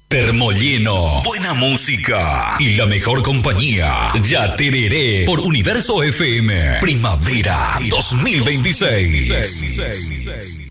Termolleno, buena música y la mejor compañía. Ya Tereré por Universo FM. Primavera 2026.